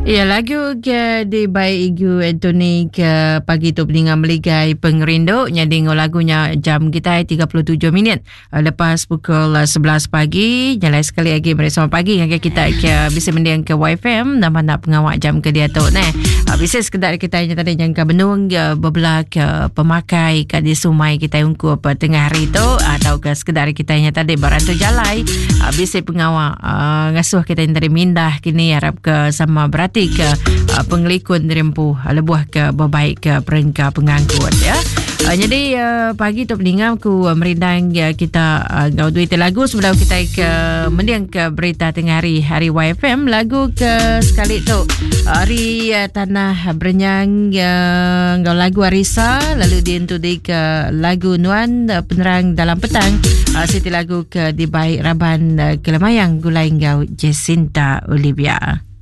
Ya, lagu ke di baik Igu Anthony ke pagi tu peningan meligai pengerinduk nyading lagunya jam kita 37 minit lepas pukul 11 pagi. Nyalai sekali lagi bersama pagi yang kita bisa mendiang ke YFM nama nak pengawak jam ke dia tu bisa sekedar kita tadi yang ke benung bebelah ke pemakai ke di sumai kita ungku apa tengah hari tu atau ke sekedar kita tadi barantu jalai bisa pengawak ngasuh kita yang tadi mindah kini harap ke sama berarti ke pengelikun dirempuh lebuh ke berbaik ke perengka pengangkut ya. Jadi pagi tu peningam ku merindang kita ngau duit lagu sebelum kita ke mendiang ke berita tengah hari YFM lagu ke sekali tu hari tanah berenyang ngau lagu Arisa lalu dientu di ke lagu Nuan penerang dalam petang siti lagu ke di baik Raban Kelemayang gulai ngau Jacinta Olivia.